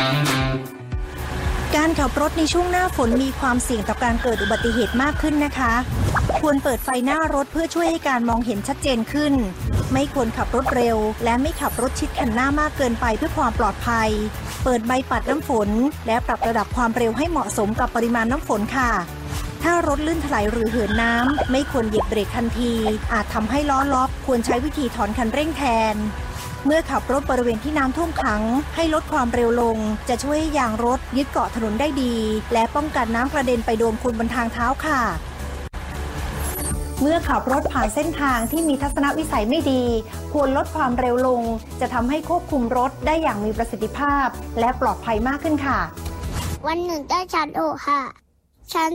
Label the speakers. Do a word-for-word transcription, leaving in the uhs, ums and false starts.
Speaker 1: การขับรถในช่วงหน้าฝนมีความเสี่ยงต่อการเกิดอุบัติเหตุมากขึ้นนะคะควรเปิดไฟหน้ารถเพื่อช่วยให้การมองเห็นชัดเจนขึ้นไม่ควรขับรถเร็วและไม่ขับรถชิดคันหน้ามากเกินไปเพื่อความปลอดภัยเปิดใบปัดน้ำฝนและปรับระดับความเร็วให้เหมาะสมกับปริมาณน้ำฝนค่ะถ้ารถลื่นถลายหรือเหินน้ำไม่ควรเหยียบเบรกทันทีอาจทำให้ล้อล็อกควรใช้วิธีถอนคันเร่งแทนเมื่อขับรถบริเวณที่น้ำท่วมขังให้ลดความเร็วลงจะช่วยให้ยางรถยึดเกาะถนนได้ดีและป้องกันน้ำกระเด็นไปโดนคนบนทางเท้าค่ะเมื่อขับรถผ่านเส้นทางที่มีทัศนวิสัยไม่ดีควรลดความเร็วลงจะทำให้ควบคุมรถได้อย่างมีประสิทธิภาพและปลอดภัยมากขึ้นค่ะ
Speaker 2: วันหนึ่งได้ฉันโอค่ะฉัน